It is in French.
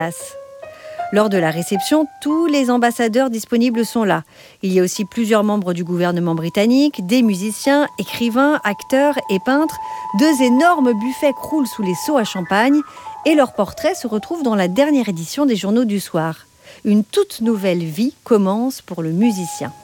Lors de la réception, tous les ambassadeurs disponibles sont là. Il y a aussi plusieurs membres du gouvernement britannique, des musiciens, écrivains, acteurs et peintres. 2 énormes buffets croulent sous les seaux à champagne et leurs portraits se retrouvent dans la dernière édition des journaux du soir. Une toute nouvelle vie commence pour le musicien.